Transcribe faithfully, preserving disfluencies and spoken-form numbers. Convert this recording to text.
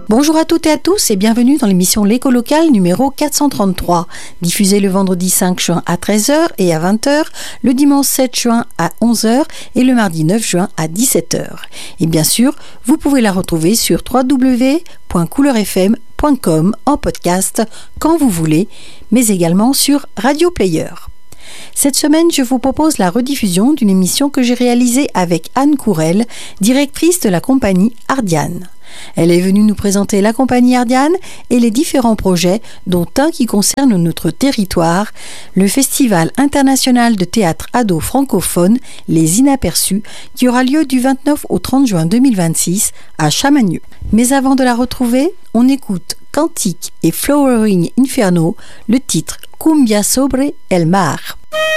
Bonjour à toutes et à tous et bienvenue dans l'émission L'Écho Local numéro quatre cent trente-trois, diffusée le vendredi cinq juin à treize heures et à vingt heures, le dimanche sept juin à onze heures et le mardi neuf juin à dix-sept heures. Et bien sûr, vous pouvez la retrouver sur w w w point couleur f m point com en podcast quand vous voulez, mais également sur Radio Player. Cette semaine, je vous propose la rediffusion d'une émission que j'ai réalisée avec Anne Courel, directrice de la compagnie Ardiane. Elle est venue nous présenter la compagnie Ardiane et les différents projets, dont un qui concerne notre territoire, le Festival international de théâtre ado francophone Les Inaperçus, qui aura lieu du vingt-neuf au trente juin deux mille vingt-six à Chamagneux. Mais avant de la retrouver, on écoute Cantique et Flowering Inferno, le titre Cumbia sobre el mar.